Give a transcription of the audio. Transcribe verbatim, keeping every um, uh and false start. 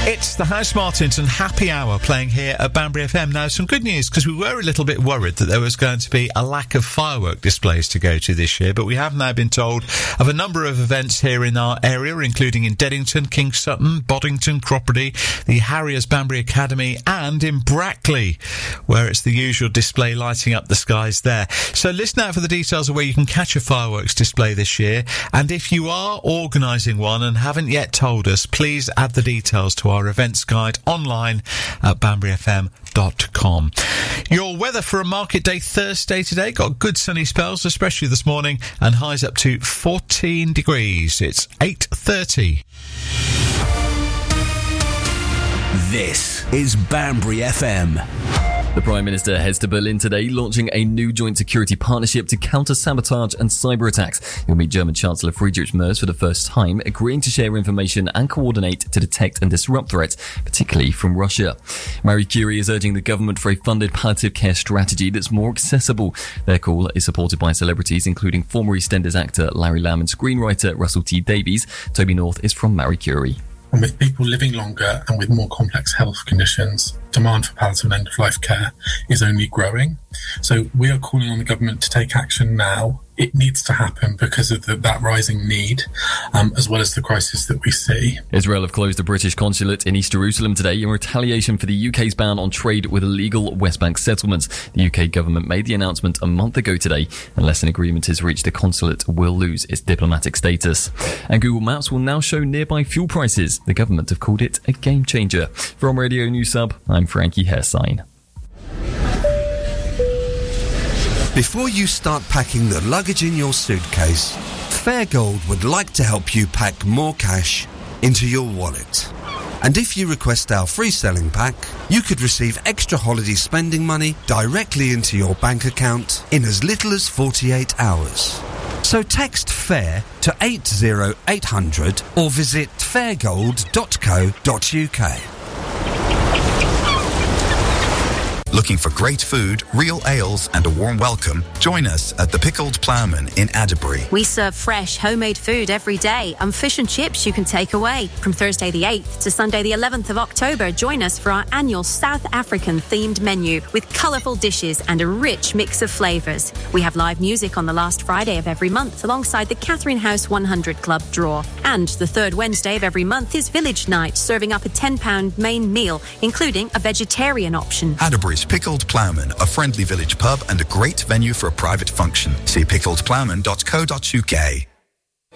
It's the Housemartins and Happy Hour playing here at Banbury F M. Now, some good news, because we were a little bit worried that there was going to be a lack of firework displays to go to this year, but we have now been told of a number of events here in our area, including in Deddington, King Sutton, Boddington, Cropredy, the Harriers Banbury Academy, and in Brackley, where it's the usual display lighting up the skies there. So listen out for the details of where you can catch a fireworks display this year, and if you are organising one and haven't yet told us, please add the details to our events guide online at banbury f m dot com. Your weather for a market day Thursday today, got good sunny spells, especially this morning, and highs up to fourteen degrees. It's eight thirty. This is Banbury F M. The Prime Minister heads to Berlin today, launching a new joint security partnership to counter sabotage and cyber attacks. He'll meet German Chancellor Friedrich Merz for the first time, agreeing to share information and coordinate to detect and disrupt threats, particularly from Russia. Marie Curie is urging the government for a funded palliative care strategy that's more accessible. Their call is supported by celebrities, including former EastEnders actor Larry Lamb and screenwriter Russell T Davies. Toby North is from Marie Curie. And with people living longer and with more complex health conditions, demand for palliative and end-of-life care is only growing. So we are calling on the government to take action now. It needs to happen because of the, that rising need, um, as well as the crisis that we see. Israel have closed the British consulate in East Jerusalem today in retaliation for the U K's ban on trade with illegal West Bank settlements. The U K government made the announcement a month ago today. Unless an agreement is reached, the consulate will lose its diplomatic status. And Google Maps will now show nearby fuel prices. The government have called it a game changer. From Radio News Sub, I'm Frankie Hairsign. Before you start packing the luggage in your suitcase, Fairgold would like to help you pack more cash into your wallet. And if you request our free selling pack, you could receive extra holiday spending money directly into your bank account in as little as forty-eight hours. So text FAIR to eight zero eight hundred or visit fairgold dot co dot u k. Looking for great food, real ales and a warm welcome? Join us at the Pickled Ploughman in Adderbury. We serve fresh, homemade food every day and fish and chips you can take away. From Thursday the eighth to Sunday the eleventh of October, join us for our annual South African themed menu with colourful dishes and a rich mix of flavours. We have live music on the last Friday of every month alongside the Catherine House one hundred Club draw. And the third Wednesday of every month is Village Night, serving up a ten pound main meal, including a vegetarian option. Adderbury's Pickled Ploughman, a friendly village pub and a great venue for a private function. See pickled ploughman dot co dot u k.